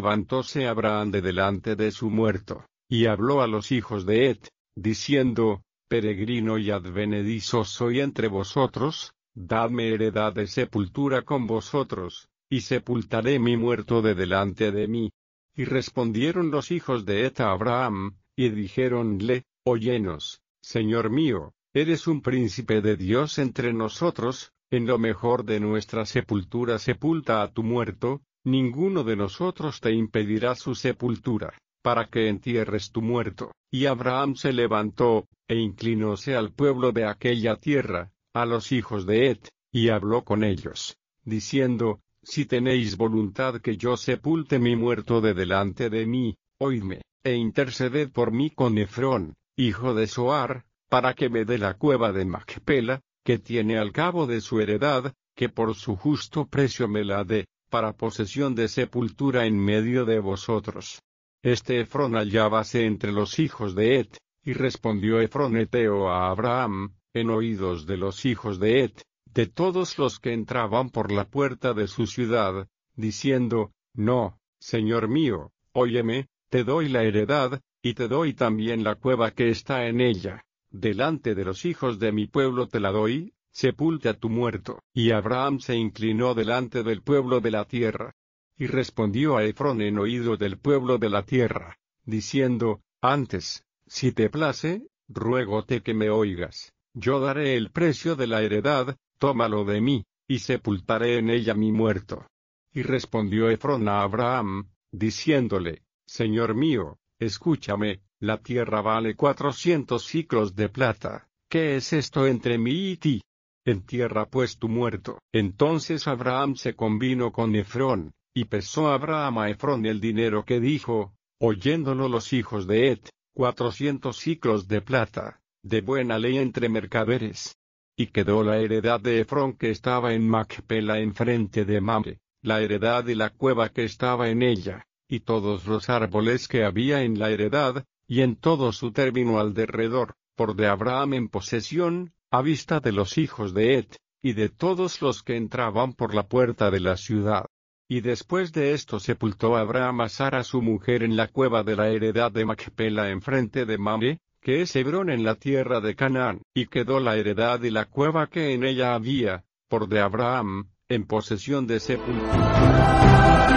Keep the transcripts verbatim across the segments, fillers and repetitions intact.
Levantóse Abraham de delante de su muerto, y habló a los hijos de Het, diciendo, peregrino y advenedizo soy entre vosotros, dadme heredad de sepultura con vosotros, y sepultaré mi muerto de delante de mí. Y respondieron los hijos de Het a Abraham, y dijéronle, óyenos, Señor mío, eres un príncipe de Dios entre nosotros, en lo mejor de nuestra sepultura sepulta a tu muerto, ninguno de nosotros te impedirá su sepultura, para que entierres tu muerto. Y Abraham se levantó, e inclinóse al pueblo de aquella tierra, a los hijos de Het, y habló con ellos, diciendo, si tenéis voluntad que yo sepulte mi muerto de delante de mí, oídme, e interceded por mí con Efrón, hijo de Zohar, para que me dé la cueva de Macpela, que tiene al cabo de su heredad, que por su justo precio me la dé, para posesión de sepultura en medio de vosotros. Este Efrón hallábase entre los hijos de Het, y respondió Efrón heteo a Abraham, en oídos de los hijos de Het, de todos los que entraban por la puerta de su ciudad, diciendo, no, Señor mío, óyeme, te doy la heredad, y te doy también la cueva que está en ella, delante de los hijos de mi pueblo te la doy, sepulta tu muerto. Y Abraham se inclinó delante del pueblo de la tierra, y respondió a Efrón en oído del pueblo de la tierra, diciendo, antes, si te place, ruégote que me oigas, yo daré el precio de la heredad, tómalo de mí, y sepultaré en ella mi muerto. Y respondió Efrón a Abraham, diciéndole, Señor mío, escúchame, la tierra vale cuatrocientos siclos de plata, ¿qué es esto entre mí y ti? Entierra pues tu muerto. Entonces Abraham se convino con Efrón, y pesó Abraham a Efrón el dinero que dijo, oyéndolo los hijos de Het, cuatrocientos siclos de plata, de buena ley entre mercaderes. Y quedó la heredad de Efrón que estaba en Macpela enfrente de Mamre, la heredad y la cueva que estaba en ella, y todos los árboles que había en la heredad, y en todo su término alrededor, por de Abraham en posesión, a vista de los hijos de Het, y de todos los que entraban por la puerta de la ciudad. Y después de esto sepultó Abraham a Sara su mujer en la cueva de la heredad de Macpela enfrente de Mamre, que es Hebrón en la tierra de Canaán, y quedó la heredad y la cueva que en ella había, por de Abraham, en posesión de sepultura.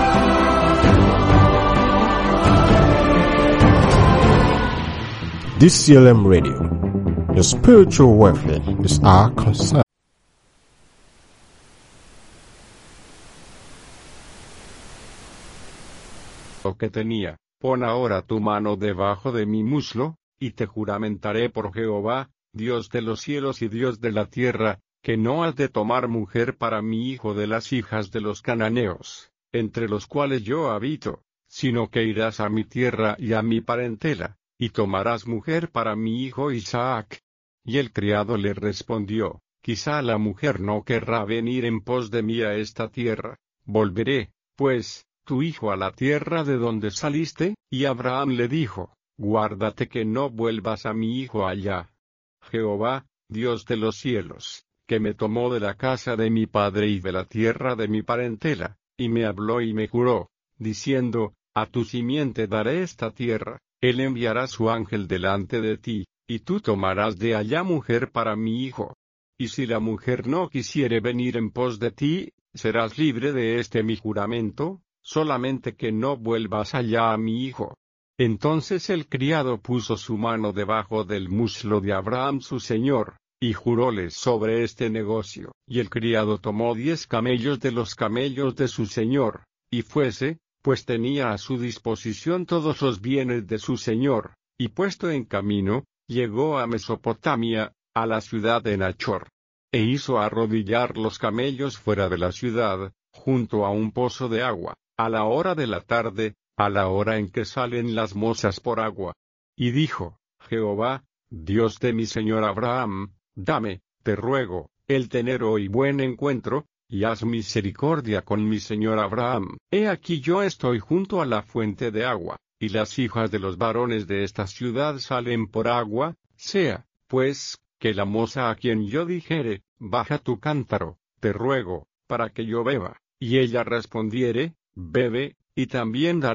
D C L M Radio, your spiritual welfare is our concern. Lo que tenía, pon ahora tu mano debajo de mi muslo, y te juramentaré por Jehová, Dios de los cielos y Dios de la tierra, que no has de tomar mujer para mi hijo de las hijas de los cananeos, entre los cuales yo habito, sino que irás a mi tierra y a mi parentela, y tomarás mujer para mi hijo Isaac. Y el criado le respondió, quizá la mujer no querrá venir en pos de mí a esta tierra, volveré, pues, tu hijo a la tierra de donde saliste. Y Abraham le dijo, guárdate que no vuelvas a mi hijo allá. Jehová, Dios de los cielos, que me tomó de la casa de mi padre y de la tierra de mi parentela, y me habló y me juró, diciendo, a tu simiente daré esta tierra, él enviará su ángel delante de ti, y tú tomarás de allá mujer para mi hijo. Y si la mujer no quisiere venir en pos de ti, serás libre de este mi juramento, solamente que no vuelvas allá a mi hijo. Entonces el criado puso su mano debajo del muslo de Abraham su señor, y juróle sobre este negocio. Y el criado tomó diez camellos de los camellos de su señor, y fuese, pues tenía a su disposición todos los bienes de su señor, y puesto en camino, llegó a Mesopotamia, a la ciudad de Nachor. E hizo arrodillar los camellos fuera de la ciudad, junto a un pozo de agua, a la hora de la tarde, a la hora en que salen las mozas por agua. Y dijo, Jehová, Dios de mi señor Abraham, dame, te ruego, el tener hoy buen encuentro, y haz misericordia con mi señor Abraham. He aquí yo estoy junto a la fuente de agua, y las hijas de los varones de esta ciudad salen por agua, sea, pues, que la moza a quien yo dijere, baja tu cántaro, te ruego, para que yo beba, y ella respondiere, bebe, y también daré